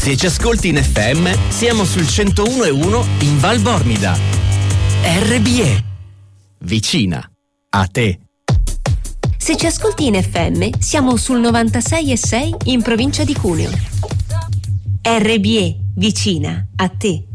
Se ci ascolti in FM, siamo sul 101.1 in Val Bormida. RBE, vicina a te. Se ci ascolti in FM, siamo sul 96.6 in provincia di Cuneo. RBE, vicina a te.